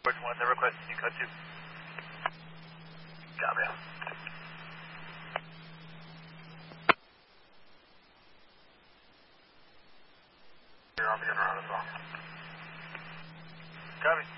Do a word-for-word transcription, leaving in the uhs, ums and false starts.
Which one? The request you cut to? Copy. I'll be getting around as well. Copy.